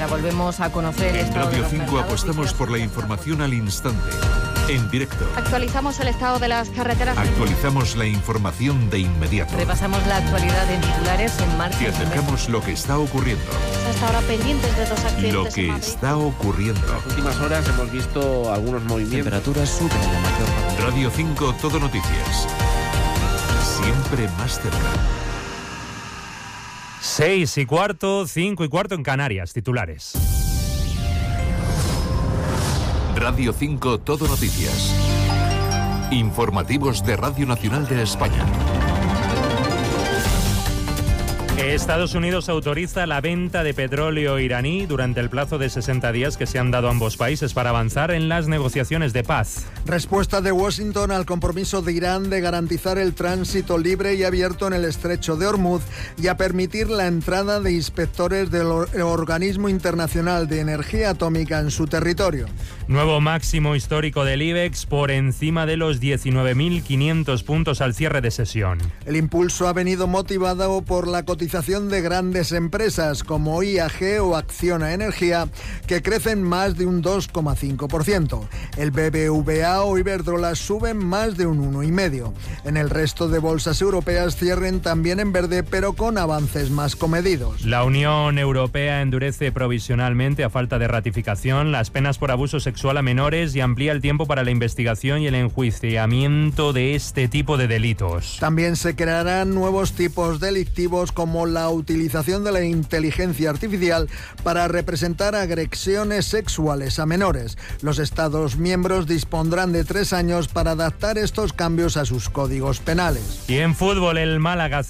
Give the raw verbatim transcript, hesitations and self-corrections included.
carretera. Volvemos a conocer el En estado de Radio los cinco mercados apostamos por la información al instante, en directo. Actualizamos el estado de las carreteras. Actualizamos la información de inmediato. Repasamos la actualidad en titulares en marcha. Te acercamos lo que está ocurriendo. Hasta ahora pendientes de dos accidentes. Lo que en Madrid. está ocurriendo. En las últimas horas hemos visto algunos movimientos. Temperaturas suben en la mayor parte. Radio cinco, Todo Noticias. Siempre más cerca. Seis y cuarto, cinco y cuarto en Canarias, titulares. Radio cinco, Todo Noticias. Informativos de Radio Nacional de España. Estados Unidos autoriza la venta de petróleo iraní durante el plazo de sesenta días que se han dado ambos países para avanzar en las negociaciones de paz. Respuesta de Washington al compromiso de Irán de garantizar el tránsito libre y abierto en el estrecho de Hormuz y a permitir la entrada de inspectores del Organismo Internacional de Energía Atómica en su territorio. Nuevo máximo histórico del IBEX por encima de los diecinueve mil quinientos puntos al cierre de sesión. El impulso ha venido motivado por la cotización de grandes empresas como I A G o Acciona Energía, que crecen más de un dos coma cinco por ciento. El B B V A o Iberdrola suben más de un uno coma cinco por ciento. En el resto de bolsas europeas cierren también en verde, pero con avances más comedidos. La Unión Europea endurece provisionalmente, a falta de ratificación, las penas por abuso sexual a menores y amplía el tiempo para la investigación y el enjuiciamiento de este tipo de delitos. También se crearán nuevos tipos delictivos como la utilización de la inteligencia artificial para representar agresiones sexuales a menores. Los Estados miembros dispondrán de tres años para adaptar estos cambios a sus códigos penales. Y en fútbol, el Málaga